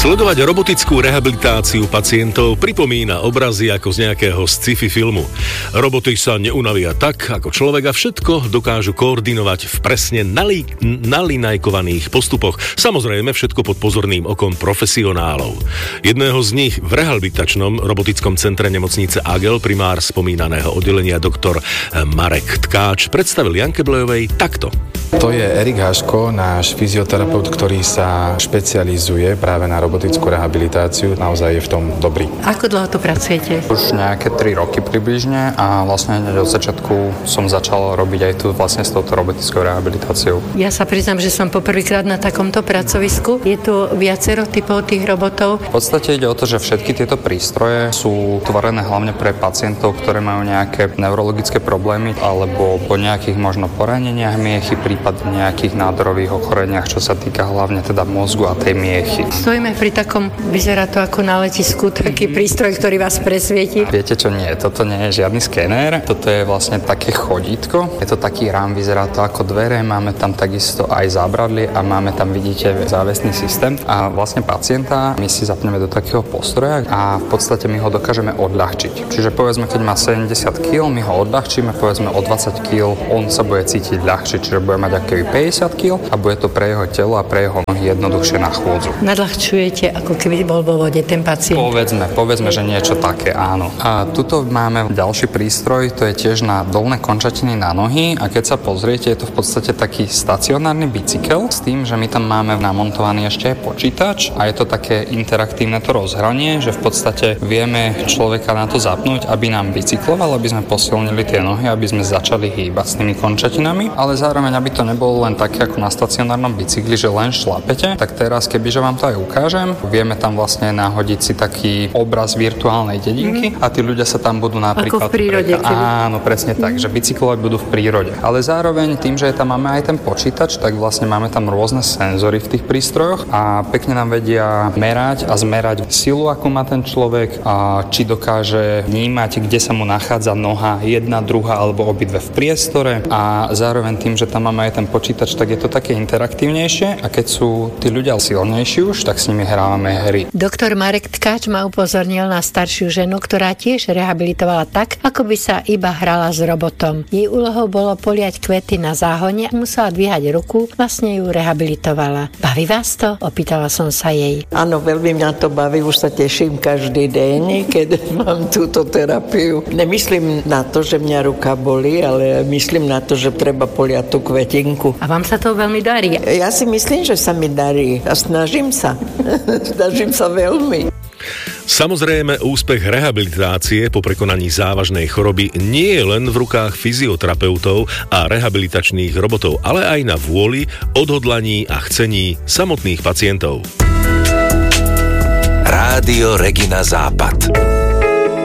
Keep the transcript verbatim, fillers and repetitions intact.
Sledovať robotickú rehabilitáciu pacientov pripomína obrazy ako z nejakého sci-fi filmu. Roboty sa neunavia tak, ako človek a všetko dokážu koordinovať v presne nali- nalinajkovaných postupoch. Samozrejme všetko pod pozorným okom profesionálov. Jedného z nich v rehabilitačnom robotickom centre nemocnice Agel primár spomínaného oddelenia doktor Marek Tkáč predstavil Janke Blejovej takto. To je Erik Haško, náš fyzioterapeut, ktorý sa špecializuje práve na robotickú rehabilitáciu. Naozaj je v tom dobrý. Ako dlho tu pracujete? Už nejaké tri roky približne a vlastne hneď od začiatku som začal robiť aj tu vlastne s touto robotickou rehabilitáciou. Ja sa priznám, že som poprvýkrát na takomto pracovisku. Je tu viacero typov tých robotov. V podstate ide o to, že všetky tieto prístroje sú tvorené hlavne pre pacientov, ktoré majú nejaké neurologické problémy alebo po nejakých možno poraneniach miechy, prípadne nejakých nádorových ochoreniach, čo sa týka hlavne teda mozgu a tej miechy. Stojíme pri takom, vyzerá to ako na letisku, taký prístroj, ktorý vás presvieti. Viete čo, nie, toto nie je žiadny skéner, toto je vlastne také chodítko. Je to taký rám, vyzerá to ako dvere, máme tam takisto aj zábradlie a máme tam, vidíte, závesný systém. A vlastne pacienta my si zapneme do takého postroja a v podstate my ho dokážeme odľahčiť. Čiže povedzme, keď má sedemdesiat kilogramov, my ho odľahčíme, povedzme o dvadsať kilogramov, on sa bude cítiť ľahšie, čiže bude mať aký päťdesiat kilogramov a bude to pre jeho telo a pre jeho nohy jednoduchšie na chôdzu. Nadľahčujete, ako keby bol vo vode ten pacient. Povedzme, povedzme, že niečo také, áno. A tuto máme ďalší prístroj, to je tiež na dolné končatiny na nohy a keď sa pozriete, je to v podstate taký stacionárny bicykel s tým, že my tam máme namontovaný ešte aj počítač a je to také interaktívne to rozhranie, že v podstate vieme človeka na to zapnúť, aby nám bicykloval, aby sme posilnili tie nohy, aby sme začali hýbať s tými končatinami, ale zároveň, aby to nebolo len také ako na stacionárnom bicykli, že len šlapete, tak teraz, kebyže vám to aj ukážem, vieme tam vlastne nahodiť si taký obraz virtuálnej dedinky mm. a tí ľudia sa tam budú napríklad... Ako v prírode. Preka- áno, presne mm. tak, že bicyklovať budú v prírode. Ale zároveň tým, že tam máme aj ten počítač, tak vlastne máme tam rôzne senzory v tých prístrojoch a pekne nám vedia merať a zmerať silu, akú má ten človek a či dokáže vnímať, kde sa mu nachádza noha, jedna, druhá alebo obidve v priestore a zároveň tým, že tam máme aj ten počítač, tak je to také interaktívnejšie a keď sú tí ľudia silnejší už, tak s nimi hrávame hry. Doktor Marek Tkáč ma upozornil na staršiu ženu, ktorá tiež rehabilitovala tak, ako by sa iba hrala s robotom. Jej úlohou bolo poliať kvety na záhone, musela dvíhať ruku, vlastne ju rehabilitovala. Baví vás to? Opýtala som sa jej. Áno, veľmi mňa to baví, už sa teším každý deň, keď mám túto terapiu. Nemyslím na to, že mňa ruka bolí, ale myslím na to, že treba poliať tú kvetinku. A vám sa to veľmi darí? Ja si myslím, že sa mi darí a snažím sa. snažím sa veľmi. Samozrejme, úspech rehabilitácie po prekonaní závažnej choroby nie je len v rukách fyzioterapeutov a rehabilitačných robotov, ale aj na vôli, odhodlaní a chcení samotných pacientov. Rádio Regina Západ.